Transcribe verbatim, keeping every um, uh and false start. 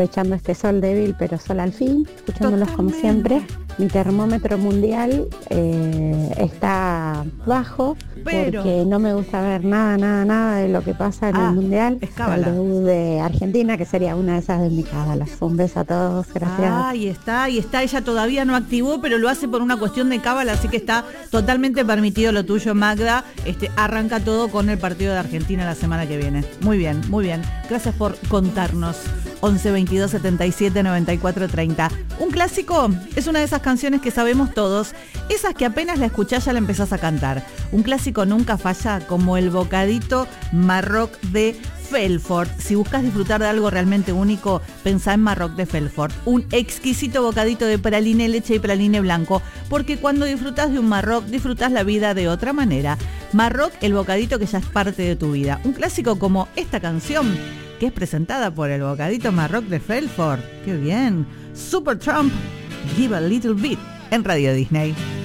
Echando este sol débil, pero sol al fin, escuchándolos como siempre. Mi termómetro mundial eh, está bajo, pero... porque no me gusta ver nada, nada, nada de lo que pasa en ah, el mundial. Es cábala. El debut de Argentina, que sería una de esas de mi cábala. Un beso a todos, gracias. Ah, ahí está, ahí está. Ella todavía no activó, pero lo hace por una cuestión de cábala, así que está totalmente permitido lo tuyo, Magda. Este, arranca todo con el partido de Argentina la semana que viene. Muy bien, muy bien. Gracias por contarnos. once veintidós setenta y siete noventa y cuatro treinta. Un clásico es una de esas canciones que sabemos todos, esas que apenas la escuchás ya la empezás a cantar. Un clásico nunca falla, como el bocadito Marroc de Felfort. Si buscas disfrutar de algo realmente único, pensá en Marroc de Felfort. Un exquisito bocadito de praline, leche y praline blanco, porque cuando disfrutás de un Marroc, disfrutás la vida de otra manera. Marroc, el bocadito que ya es parte de tu vida. Un clásico como esta canción, que es presentada por el bocadito Marroc de Felfort. ¡Qué bien! Super Trump, Give a Little Bit, en Radio Disney.